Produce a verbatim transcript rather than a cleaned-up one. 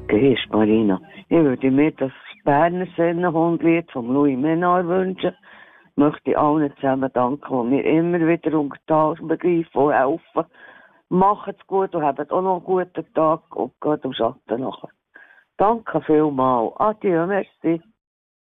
Gehst, Marina. Ich würde mir das Berner Sennenhundlied vom Louis Menard wünschen. Ich möchte allen zusammen danken, die mir immer wieder unter Tag begreifen und helfen. Macht's gut und habt auch noch einen guten Tag und geht am Schatten nachher. Danke vielmals. Adieu, merci.